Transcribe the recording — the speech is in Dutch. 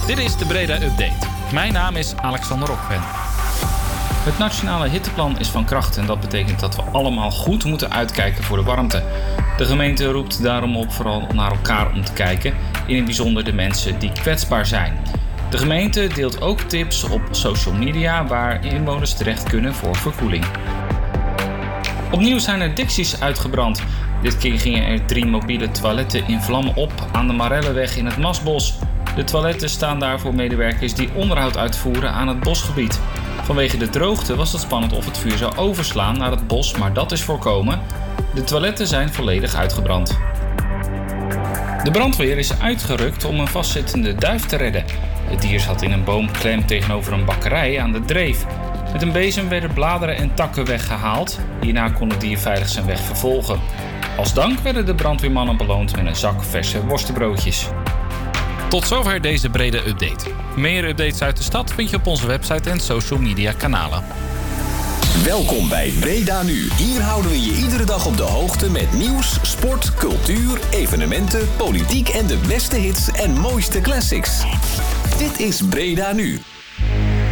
Dit is de Breda Update. Mijn naam is Alexander Rokven. Het nationale hitteplan is van kracht en dat betekent dat we allemaal goed moeten uitkijken voor de warmte. De gemeente roept daarom op vooral naar elkaar om te kijken, in het bijzonder de mensen die kwetsbaar zijn. De gemeente deelt ook tips op social media waar inwoners terecht kunnen voor verkoeling. Opnieuw zijn er Dixies uitgebrand. Dit keer gingen er 3 mobiele toiletten in vlammen op aan de Marellenweg in het Masbos. De toiletten staan daar voor medewerkers die onderhoud uitvoeren aan het bosgebied. Vanwege de droogte was het spannend of het vuur zou overslaan naar het bos, maar dat is voorkomen. De toiletten zijn volledig uitgebrand. De brandweer is uitgerukt om een vastzittende duif te redden. Het dier zat in een boom klem tegenover een bakkerij aan de Dreef. Met een bezem werden bladeren en takken weggehaald. Hierna kon het dier veilig zijn weg vervolgen. Als dank werden de brandweermannen beloond met een zak verse worstenbroodjes. Tot zover deze Breda Update. Meer updates uit de stad vind je op onze website en social media kanalen. Welkom bij Breda Nu. Hier houden we je iedere dag op de hoogte met nieuws, sport, cultuur, evenementen, politiek en de beste hits en mooiste classics. Dit is Breda Nu.